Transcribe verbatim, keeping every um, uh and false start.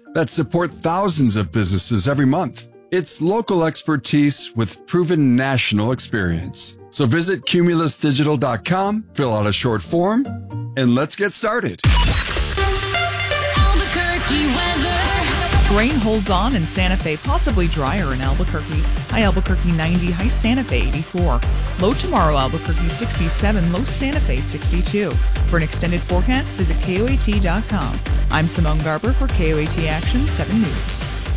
that support thousands of businesses every month. It's local expertise with proven national experience. So visit Cumulus Digital dot com, fill out a short form, and let's get started. Albuquerque weather. Rain holds on in Santa Fe, possibly drier in Albuquerque. High Albuquerque ninety, high Santa Fe eighty-four. Low tomorrow Albuquerque sixty-seven, low Santa Fe sixty-two. For an extended forecast, visit K O A T dot com. I'm Simone Garber for K O A T Action seven News.